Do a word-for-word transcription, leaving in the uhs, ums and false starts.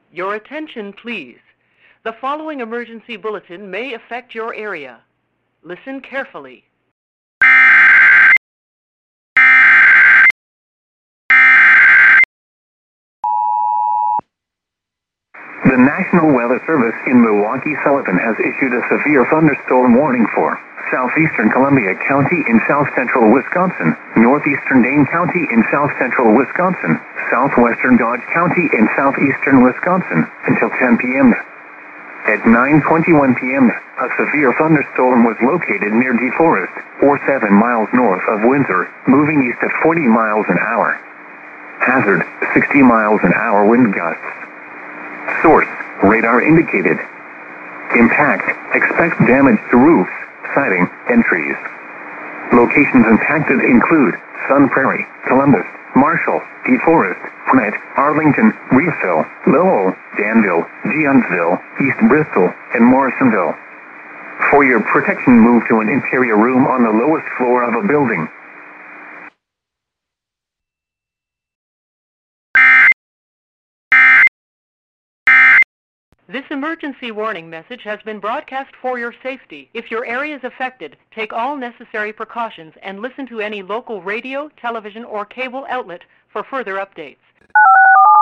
Your attention, please. The following emergency bulletin may affect your area. Listen carefully. The National Weather Service in Milwaukee-Sullivan has issued a severe thunderstorm warning for southeastern Columbia County in south-central Wisconsin, northeastern Dane County in south-central Wisconsin, southwestern Dodge County in southeastern Wisconsin until ten p.m. At nine twenty-one p.m., a severe thunderstorm was located near DeForest, or seven miles north of Windsor, moving east at forty miles an hour. Hazard, sixty miles an hour wind gusts. Source, radar indicated. Impact, expect damage to roofs, siding, and trees. Locations impacted include Sun Prairie, Columbus, Marshall, DeForest, Flint, Arlington, Reevesville, Lowell, Danville, Gionsville, East Bristol, and Morrisonville. For your protection, move to an interior room on the lowest floor of a building. This emergency warning message has been broadcast for your safety. If your area is affected, take all necessary precautions and listen to any local radio, television, or cable outlet for further updates.